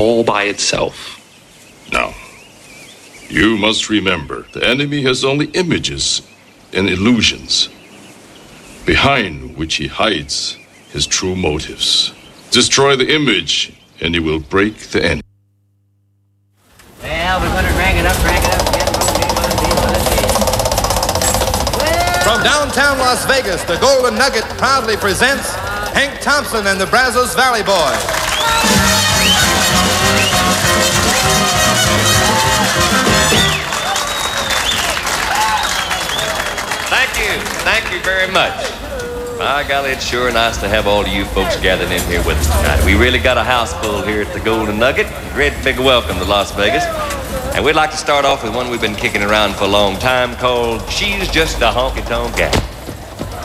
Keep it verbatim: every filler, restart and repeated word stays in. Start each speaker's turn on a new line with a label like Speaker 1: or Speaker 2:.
Speaker 1: all by itself.
Speaker 2: Now, you must remember, the enemy has only images and illusions, behind which he hides his true motives. Destroy the image, and he will break the enemy.
Speaker 3: Well, we're gonna drag it up, drag it up.
Speaker 4: From downtown Las Vegas, the Golden Nugget proudly presents Hank Thompson and the Brazos Valley Boys.
Speaker 5: Thank you. Thank you very much. My golly, it's sure nice to have all of you folks gathered in here with us tonight. We really got a house full here at the Golden Nugget. Great big welcome to Las Vegas. And we'd like to start off with one we've been kicking around for a long time called She's Just a Honky-Tonk Gal.